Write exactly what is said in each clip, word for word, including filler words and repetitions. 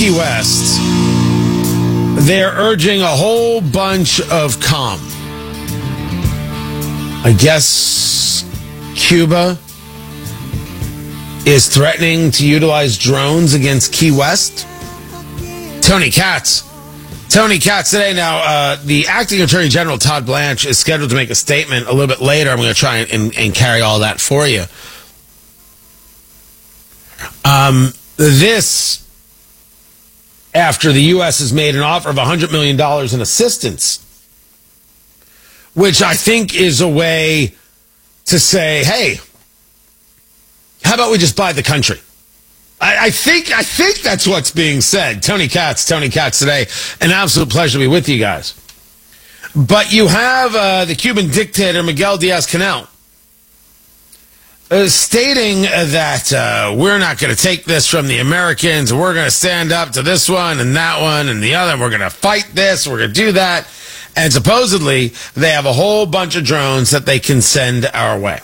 Key West, they're urging a whole bunch of calm. I guess Cuba is threatening to utilize drones against Key West. Tony Katz. Tony Katz today. Now, uh, the acting attorney general, Todd Blanche, is scheduled to make a statement a little bit later. I'm going to try and, and, and carry all that for you. Um, this, after the U S has made an offer of one hundred million dollars in assistance, which I think is a way to say, hey, how about we just buy the country? I, I think I think that's what's being said. Tony Katz, Tony Katz today. An absolute pleasure to be with you guys. But you have uh, the Cuban dictator, Miguel Diaz-Canel, uh, stating that uh, we're not going to take this from the Americans. We're going to stand up to this one and that one and the other. We're going to fight this. We're going to do that. And supposedly, they have a whole bunch of drones that they can send our way.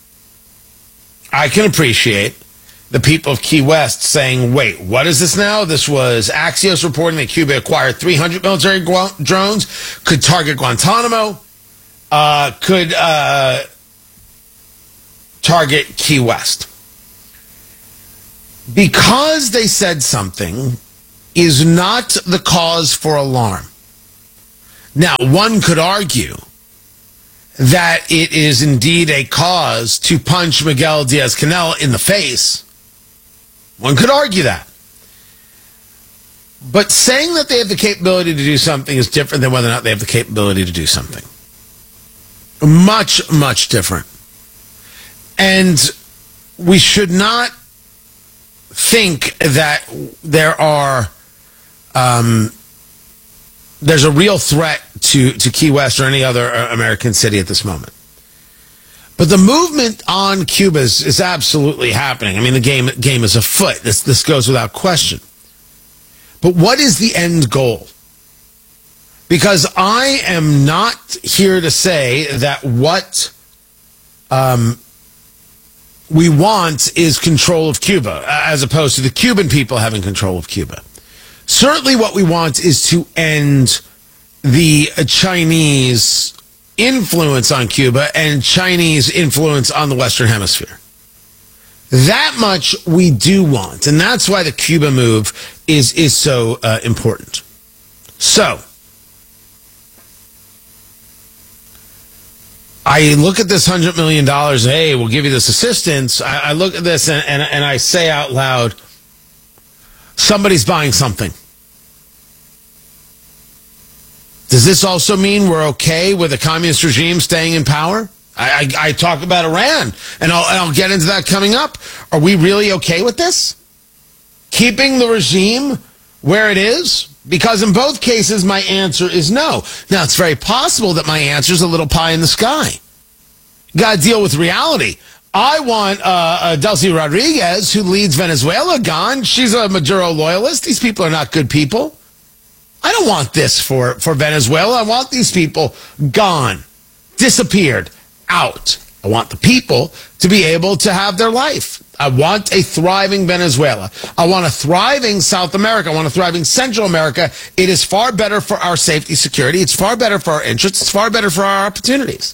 I can appreciate the people of Key West saying, wait, what is this now? This was Axios reporting that Cuba acquired three hundred military gu- drones, could target Guantanamo, uh, could uh, target Key West. Because they said something is not the cause for alarm. Now, one could argue that it is indeed a cause to punch Miguel Diaz-Canel in the face. One could argue that. But saying that they have the capability to do something is different than whether or not they have the capability to do something. Much, much different. And we should not think that there are... Um, there's a real threat to, to Key West or any other American city at this moment. But the movement on Cuba is, is absolutely happening. I mean, the game game is afoot. This, this goes without question. But what is the end goal? Because I am not here to say that what um, we want is control of Cuba, as opposed to the Cuban people having control of Cuba. Certainly what we want is to end the Chinese influence on Cuba and Chinese influence on the Western Hemisphere. That much we do want, and that's why the Cuba move is, is so uh, important. So, I look at this one hundred million dollars, hey, we'll give you this assistance. I, I look at this and, and, and I say out loud, somebody's buying something. Does this also mean we're okay with a communist regime staying in power? I, I, I talk about Iran, and I'll, and I'll get into that coming up. Are we really okay with this? Keeping the regime where it is? Because in both cases, my answer is no. Now, it's very possible that my answer is a little pie in the sky. You got to deal with reality. I want uh, uh, Delcy Rodriguez, who leads Venezuela, gone. She's a Maduro loyalist. These people are not good people. I don't want this for, for Venezuela. I want these people gone, disappeared, out. I want the people to be able to have their life. I want a thriving Venezuela. I want a thriving South America. I want a thriving Central America. It is far better for our safety, security. It's far better for our interests. It's far better for our opportunities.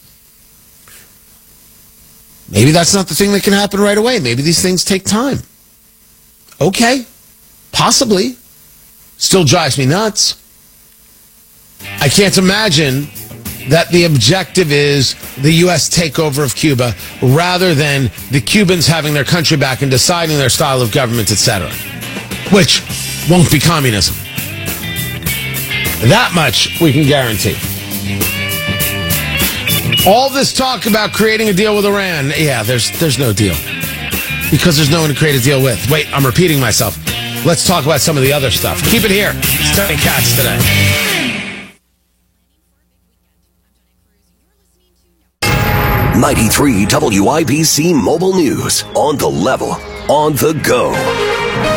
Maybe that's not the thing that can happen right away. Maybe these things take time. Okay, possibly. Still drives me nuts. I can't imagine that the objective is the U S takeover of Cuba rather than the Cubans having their country back and deciding their style of government, et cetera, which won't be communism. That much we can guarantee. All this talk about creating a deal with Iran, yeah, there's there's no deal. Because there's no one to create a deal with. Wait, I'm repeating myself. Let's talk about some of the other stuff. Keep it here. It's Tony Katz today. ninety-three W I B C Mobile News. On the level. On the go.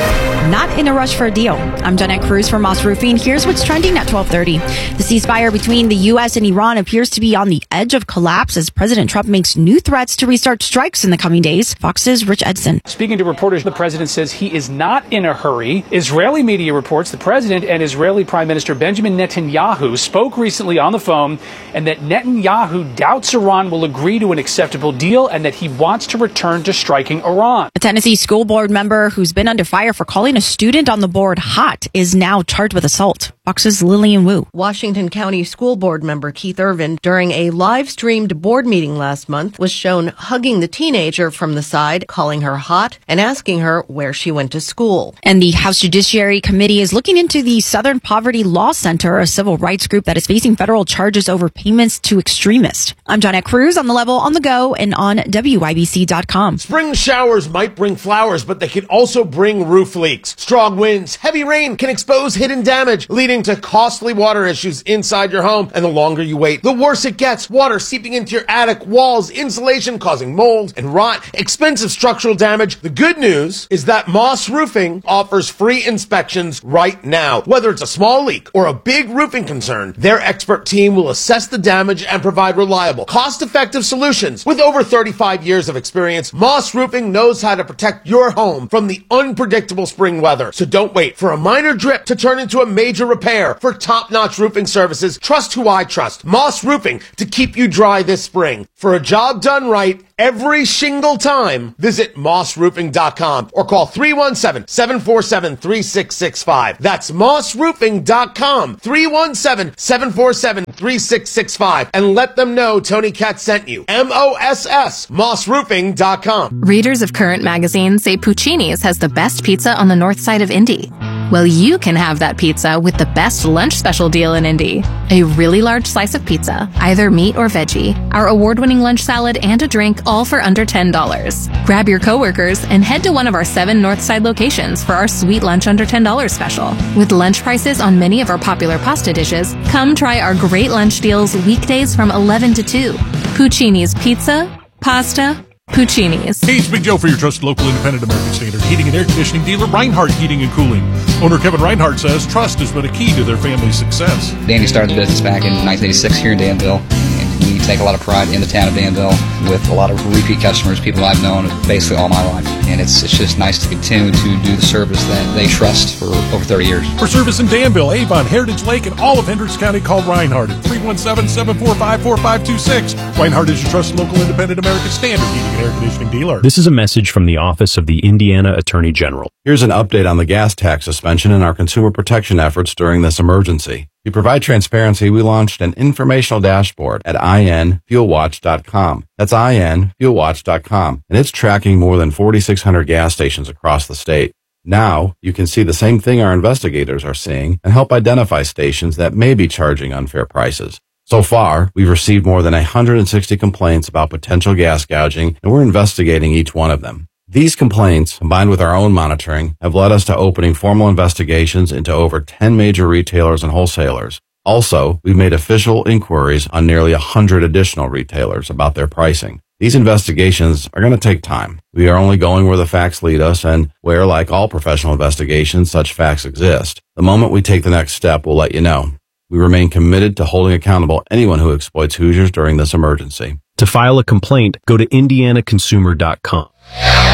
not in a rush for a deal. I'm Jeanette Cruz from Moss Roofing. Here's what's trending at twelve thirty. The ceasefire between the U S and Iran appears to be on the edge of collapse as President Trump makes new threats to restart strikes in the coming days. Fox's Rich Edson. Speaking to reporters, the president says he is not in a hurry. Israeli media reports the president and Israeli Prime Minister Benjamin Netanyahu spoke recently on the phone, and that Netanyahu doubts Iran will agree to an acceptable deal and that he wants to return to striking Iran. A Tennessee school board member who's been under fire for calling a student on the board hot is now charged with assault. Fox's Lillian Wu. Washington County School Board member Keith Irvin, during a live-streamed board meeting last month, was shown hugging the teenager from the side, calling her hot, and asking her where she went to school. And the House Judiciary Committee is looking into the Southern Poverty Law Center, a civil rights group that is facing federal charges over payments to extremists. I'm Jeanette Cruz, on the level, on the go, and on W I B C dot com. Spring showers might bring flowers, but they can also bring roof leaks. Strong winds, heavy rain can expose hidden damage, leading to costly water issues inside your home. And the longer you wait, the worse it gets. Water seeping into your attic, walls, insulation causing mold and rot, expensive structural damage. The good news is that Moss Roofing offers free inspections right now. Whether it's a small leak or a big roofing concern, their expert team will assess the damage and provide reliable, cost-effective solutions. With over thirty-five years of experience, Moss Roofing knows how to protect your home from the unpredictable spring weather. So don't wait for a minor drip to turn into a major repair. For top-notch roofing services, trust who I trust. Moss Roofing, to keep you dry this spring. For a job done right every single time, visit moss roofing dot com or call three one seven, seven four seven, three six six five. That's moss roofing dot com, three one seven, seven four seven, three six six five. And let them know Tony Katz sent you. M O S S, moss roofing dot com. Readers of Current magazine say Puccini's has the best pizza on the north side of Indy. Well, you can have that pizza with the best lunch special deal in Indy. A really large slice of pizza, either meat or veggie, our award-winning lunch salad, and a drink, all for under ten dollars. Grab your coworkers and head to one of our seven Northside locations for our sweet lunch under ten dollars special. With lunch prices on many of our popular pasta dishes, come try our great lunch deals weekdays from eleven to two. Puccini's Pizza, Pasta, Puccini's. Hey, it's Big Joe for your trusted local independent American Standard heating and air conditioning dealer, Reinhardt Heating and Cooling. Owner Kevin Reinhardt says trust has been a key to their family's success. Danny started the business back in nineteen eighty-six here in Danville, and we take a lot of pride in the town of Danville with a lot of repeat customers, people I've known basically all my life. And it's it's just nice to continue to do the service that they trust for over thirty years. For service in Danville, Avon, Heritage Lake, and all of Hendricks County, call Reinhardt at three one seven, seven four five, four five two six. Reinhardt is your trusted local independent American Standard heating and air conditioning dealer. This is a message from the Office of the Indiana Attorney General. Here's an update on the gas tax suspension and our consumer protection efforts during this emergency. To provide transparency, we launched an informational dashboard at I N fuel watch dot com. That's I N fuel watch dot com, and it's tracking more than forty-six hundred gas stations across the state. Now, you can see the same thing our investigators are seeing and help identify stations that may be charging unfair prices. So far, we've received more than one hundred sixty complaints about potential gas gouging, and we're investigating each one of them. These complaints, combined with our own monitoring, have led us to opening formal investigations into over ten major retailers and wholesalers. Also, we've made official inquiries on nearly one hundred additional retailers about their pricing. These investigations are going to take time. We are only going where the facts lead us and where, like all professional investigations, such facts exist. The moment we take the next step, we'll let you know. We remain committed to holding accountable anyone who exploits Hoosiers during this emergency. To file a complaint, go to indiana consumer dot com.